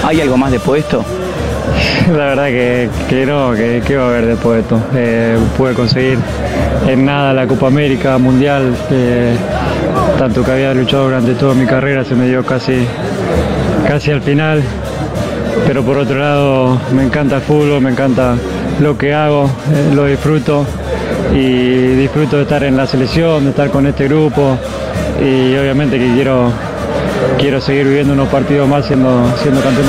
¿Hay algo más después de esto? La verdad que no, que va a haber después de esto. Pude conseguir en nada la Copa América, Mundial, tanto que había luchado durante toda mi carrera, se me dio casi al final. Pero por otro lado me encanta el fútbol, me encanta lo que hago, lo disfruto y disfruto de estar en la selección, de estar con este grupo y obviamente que quiero seguir viviendo unos partidos más siendo campeón.